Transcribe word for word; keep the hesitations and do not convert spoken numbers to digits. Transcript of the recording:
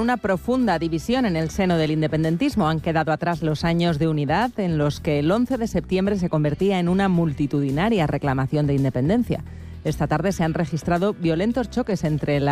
una profunda división en el seno del independentismo. Han quedado atrás los años de unidad en los que el once de septiembre se convertía en una multitudinaria reclamación de independencia. Esta tarde se han registrado violentos choques entre la